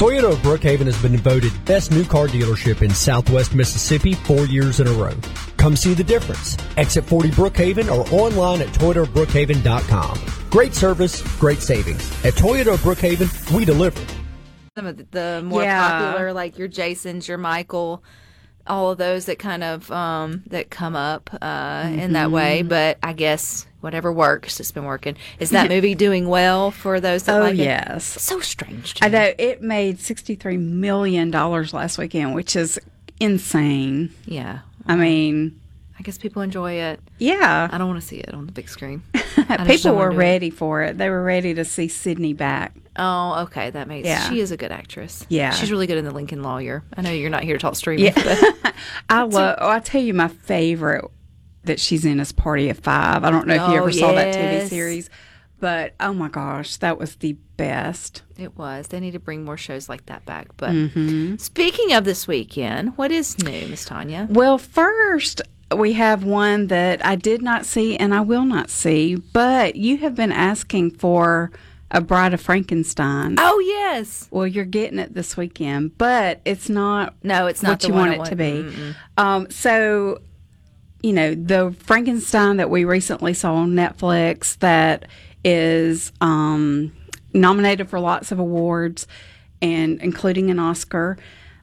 Toyota of Brookhaven has been voted best new car dealership in Southwest Mississippi 4 years in a row. Come see the difference. Exit 40 Brookhaven or online at ToyotaofBrookhaven.com. Great service, great savings. At Toyota of Brookhaven, we deliver. Some of the more popular, like your Jasons, your Michael, all of those that kind of that come up in that way. But I guess whatever works, it's been working. Is that movie doing well for those that like it? Yes. So strange to I me. know it made $63 million last weekend, which is insane. Yeah. I mean, I guess people enjoy it. yeah. I don't want to see it on the big screen. People were ready for it. They were ready to see Sydney back. Oh, okay. That makes She is a good actress. Yeah. She's really good in The Lincoln Lawyer. I know you're not here to talk streaming. But I tell you, my favorite that she's in is Party of Five. I don't know if you ever saw that TV series, but oh my gosh, that was the best. It was. They need to bring more shows like that back. But speaking of this weekend, what is new, Miss Tanya? Well, first, we have one that I did not see and I will not see, but you have been asking for A Bride of Frankenstein. Oh, yes. Well, you're getting it this weekend, but it's not. No, it's not what you want it to be. So, you know, the Frankenstein that we recently saw on Netflix that is nominated for lots of awards and including an Oscar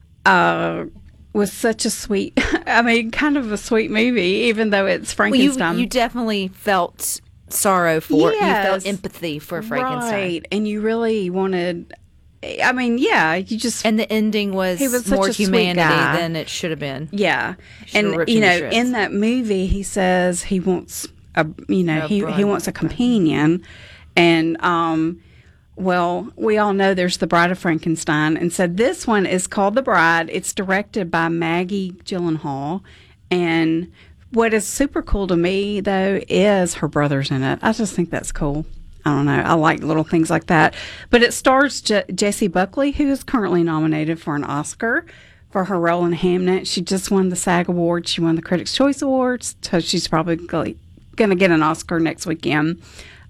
was such a sweet, I mean, kind of a sweet movie, even though it's Frankenstein. Well, you definitely felt sorrow for it. You felt empathy for Frankenstein. Right, and you really wanted, I mean, yeah, you just... And the ending was more humanity than it should have been. Yeah, and, you know, in that movie, he says he wants he wants a companion, and, well, we all know there's The Bride of Frankenstein, and so this one is called The Bride. It's directed by Maggie Gyllenhaal, and what is super cool to me, though, is her brother's in it. I just think that's cool. I don't know. I like little things like that. But it stars Jessie Buckley, who is currently nominated for an Oscar for her role in Hamnet. She just won the SAG Award. She won the Critics' Choice Awards, so she's probably going to get an Oscar next weekend.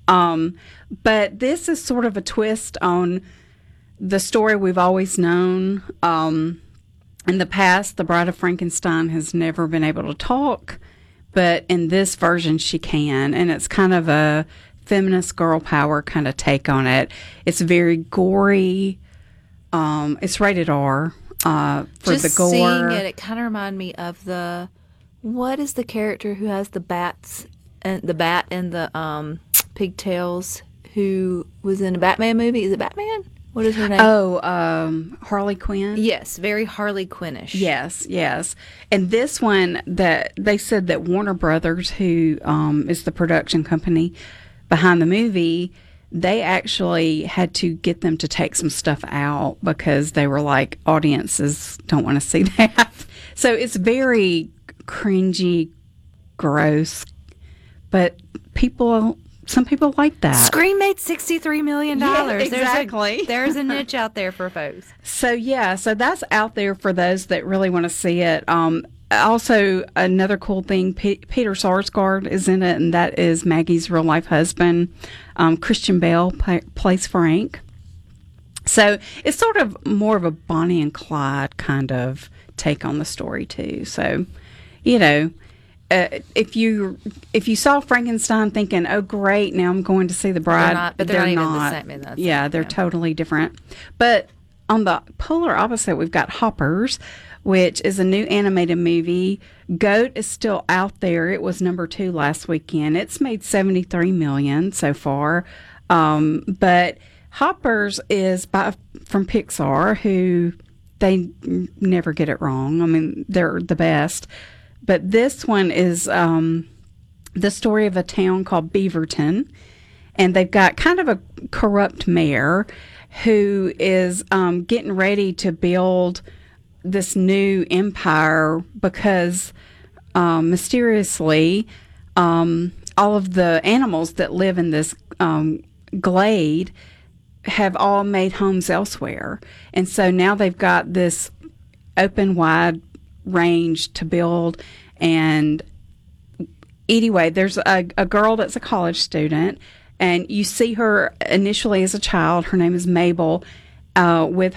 But this is sort of a twist on the story we've always known. In the past, the Bride of Frankenstein has never been able to talk, but in this version she can, and it's kind of a feminist girl power kind of take on it. It's very gory. It's rated R for the gore. Seeing it kind of reminded me of what is the character who has the bats and the bat and the pigtails, who was in a Batman movie? Is it Batman? What is her name? Oh, Harley Quinn. Yes, very Harley Quinnish. Yes. And this one, that they said that Warner Brothers, who is the production company behind the movie, they actually had to get them to take some stuff out because they were like, audiences don't want to see that. So it's very cringy, gross, but some people like that. Scream made $63 million. Yeah, exactly. There's a niche out there for folks. So that's out there for those that really want to see it. Also, another cool thing, Peter Sarsgaard is in it, and that is Maggie's real life husband. Christian Bale plays Frank. So it's sort of more of a Bonnie and Clyde kind of take on the story too. So, you know, if you saw Frankenstein thinking, "Oh, great, now I'm going to see The Bride," they're not even the same. They're totally different. But on the polar opposite, we've got Hoppers, which is a new animated movie. Goat is still out there. It was number 2 last weekend. It's made $73 million so far. But Hoppers is from Pixar, who they never get it wrong. I mean, they're the best. But this one is the story of a town called Beaverton, and they've got kind of a corrupt mayor who is getting ready to build this new empire because mysteriously all of the animals that live in this glade have all made homes elsewhere. And so now they've got this open, wide range to build. And anyway, there's a girl that's a college student, and you see her initially as a child. Her name is Mabel, with